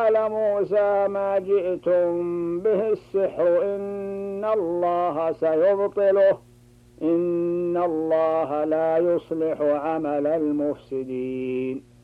قال موسى ما جئتم به السحر إن الله سيبطله إن الله لا يصلح عمل المفسدين